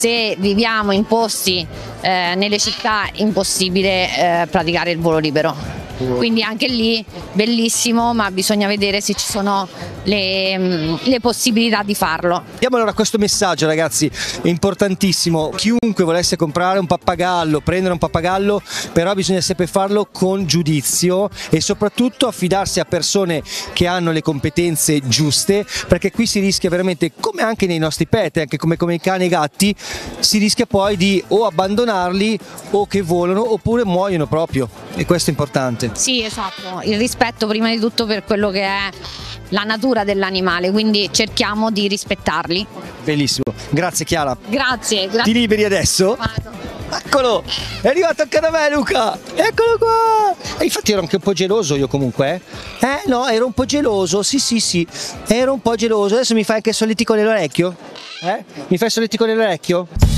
Se viviamo in posti, nelle città, è impossibile praticare il volo libero. Quindi anche lì bellissimo, ma bisogna vedere se ci sono le possibilità di farlo. Diamo allora questo messaggio, ragazzi, importantissimo: chiunque volesse comprare un pappagallo, prendere un pappagallo, però bisogna sempre farlo con giudizio e soprattutto affidarsi a persone che hanno le competenze giuste, perché qui si rischia veramente, come anche nei nostri pet, anche come i cani e i gatti, si rischia poi di o abbandonarli o che volano oppure muoiono proprio, e questo è importante. Sì, esatto, il rispetto prima di tutto per quello che è la natura dell'animale, quindi cerchiamo di rispettarli. Bellissimo, grazie Chiara. Grazie. Ti liberi adesso? Vado. Eccolo, è arrivato anche da me Luca, eccolo qua. E infatti ero anche un po' geloso io comunque, no, ero un po' geloso, sì, ero un po' geloso. Adesso mi fai anche il solletico nell'orecchio? Mi fai il solletico nell'orecchio?